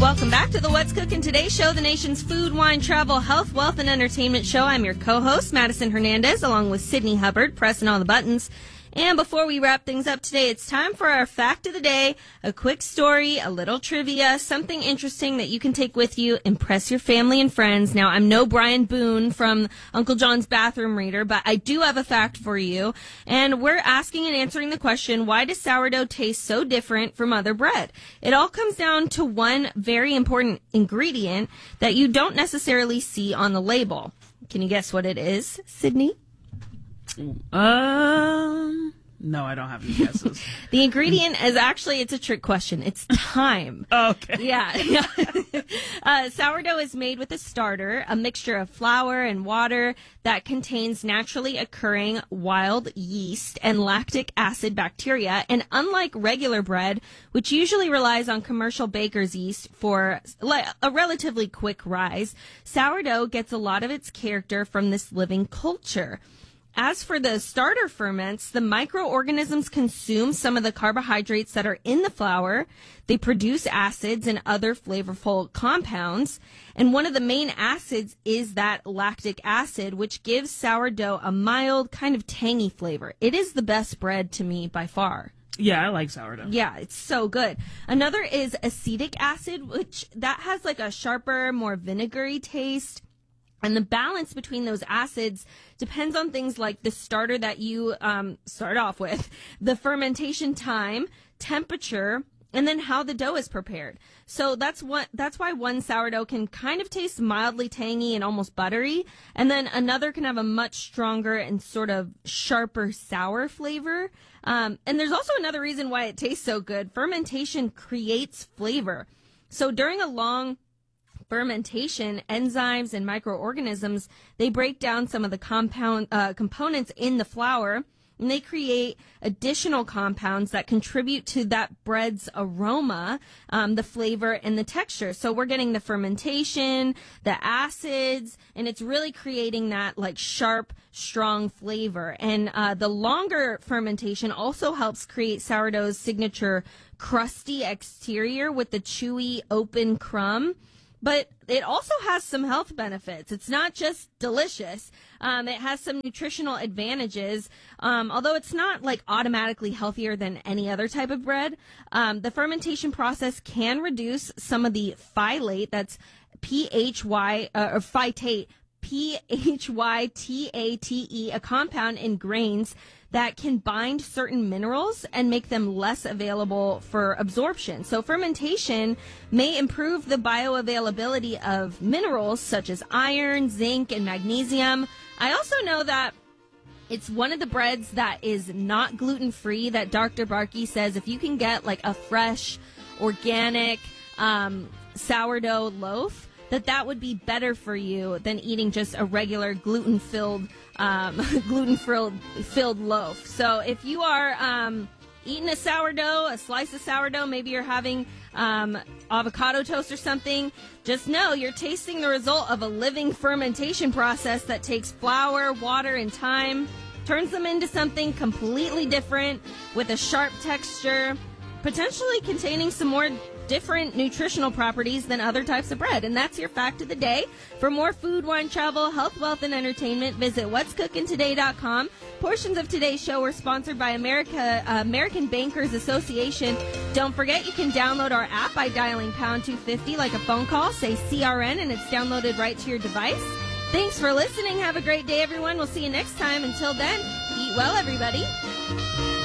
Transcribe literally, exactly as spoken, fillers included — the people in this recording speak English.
Welcome back to the What's Cooking Today show, the nation's food, wine, travel, health, wealth, and entertainment show. I'm your co-host, Madison Hernandez, along with Sydney Hubbard, pressing all the buttons. And before we wrap things up today, it's time for our fact of the day, a quick story, a little trivia, something interesting that you can take with you, impress your family and friends. Now, I'm no Brian Boone from Uncle John's Bathroom Reader, but I do have a fact for you. And we're asking and answering the question, why does sourdough taste so different from other bread? It all comes down to one very important ingredient that you don't necessarily see on the label. Can you guess what it is, Sydney? Um, no, I don't have any guesses. The ingredient is actually, it's a trick question. It's time. Okay. Yeah. yeah. uh, sourdough is made with a starter, a mixture of flour and water that contains naturally occurring wild yeast and lactic acid bacteria. And unlike regular bread, which usually relies on commercial baker's yeast for a relatively quick rise, sourdough gets a lot of its character from this living culture. As for the starter ferments, the microorganisms consume some of the carbohydrates that are in the flour. They produce acids and other flavorful compounds. And one of the main acids is that lactic acid, which gives sourdough a mild, kind of tangy flavor. It is the best bread to me by far. Yeah, I like sourdough. Yeah, it's so good. Another is acetic acid, which that has like a sharper, more vinegary taste. And the balance between those acids depends on things like the starter that you um, start off with, the fermentation time, temperature, and then how the dough is prepared. So that's what that's why one sourdough can kind of taste mildly tangy and almost buttery, and then another can have a much stronger and sort of sharper sour flavor. Um, and there's also another reason why it tastes so good. Fermentation creates flavor. So during a long fermentation, enzymes and microorganisms, they break down some of the compound uh, components in the flour, and they create additional compounds that contribute to that bread's aroma, um, the flavor, and the texture. So we're getting the fermentation, the acids, and it's really creating that like sharp, strong flavor. And uh, the longer fermentation also helps create sourdough's signature crusty exterior with the chewy, open crumb. But it also has some health benefits. It's not just delicious. Um, it has some nutritional advantages. Um, although it's not like automatically healthier than any other type of bread. Um, the fermentation process can reduce some of the phytate, that's P H Y, uh, or phytate, P H Y T A T E, a compound in grains that can bind certain minerals and make them less available for absorption. So fermentation may improve the bioavailability of minerals such as iron, zinc, and magnesium. I also know that it's one of the breads that is not gluten-free, that Doctor Barkey says if you can get like a fresh, organic um, sourdough loaf, that that would be better for you than eating just a regular gluten-filled um, gluten-filled filled loaf. So if you are um, eating a sourdough, a slice of sourdough, maybe you're having um, avocado toast or something, just know you're tasting the result of a living fermentation process that takes flour, water, and time, turns them into something completely different with a sharp texture, potentially containing some more different nutritional properties than other types of bread. And that's your fact of the day. For more food, wine, travel, health, wealth, and entertainment, visit whats cooking today dot com. Portions of today's show were sponsored by America, uh, American Bankers Association. Don't forget you can download our app by dialing pound two fifty like a phone call, say C R N, and it's downloaded right to your device. Thanks for listening. Have a great day, everyone. We'll see you next time. Until then, eat well, everybody.